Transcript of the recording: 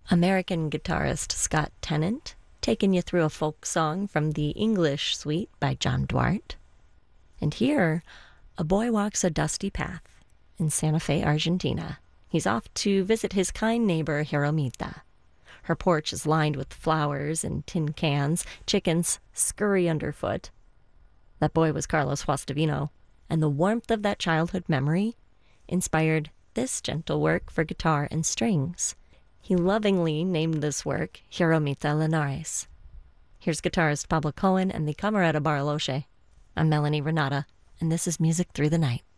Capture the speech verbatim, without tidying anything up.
American guitarist Scott Tennant, taking you through a folk song from the English Suite by John Duarte. And here, a boy walks a dusty path in Santa Fe, Argentina. He's off to visit his kind neighbor, Jeromita. Her porch is lined with flowers and tin cans. Chickens scurry underfoot. That boy was Carlos Guastavino, and the warmth of that childhood memory inspired this gentle work for guitar and strings. He lovingly named this work Jeromita Linares. Here's guitarist Pablo Cohen and the Camerata Bariloche. I'm Melanie Renata, and this is Music Through the Night.